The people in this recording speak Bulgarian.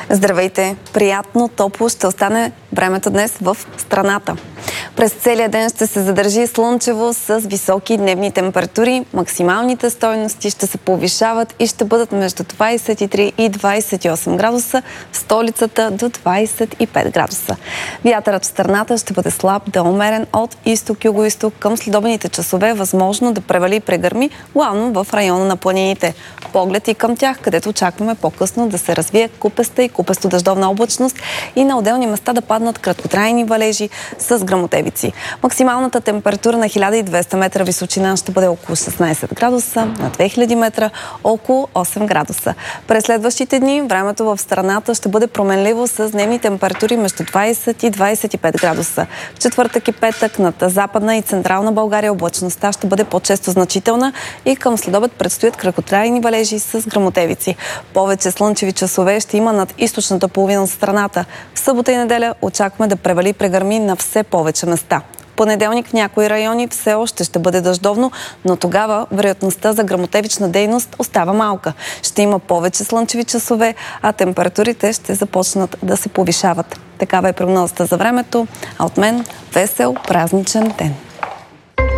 Здравейте! Приятно, топло ще остане времето днес в страната. През целия ден ще се задържи слънчево с високи дневни температури. Максималните стойности ще се повишават и ще бъдат между 23 и 28 градуса, в столицата до 25 градуса. Вятърът в страната ще бъде слаб да умерен от изток-юго-исток. Към следобедните часове възможно да превали и прегърми, главно в района на планините. Поглед и към тях, където очакваме по-късно да се развие купеста и купесто-дъждовна облачност и на отделни места да паднат краткотрайни валежи с гръмотевици. Максималната температура на 1200 метра височина ще бъде около 16 градуса, на 2000 метра около 8 градуса. През следващите дни времето в страната ще бъде променливо с дневни температури между 20 и 25 градуса. В четвъртък и петък над Западна и Централна България облачността ще бъде по-често значителна и към следобед предстоят краткотрайни валежи с гръмотевици. Повече слънчеви часове ще има над източната половина на страната. В събота и неделя очакваме да превали прегърми на все повече места. В понеделник в някои райони все още ще бъде дъждовно, но тогава вероятността за гръмотевична дейност остава малка. Ще има повече слънчеви часове, а температурите ще започнат да се повишават. Такава е прогнозата за времето. А от мен весел празничен ден!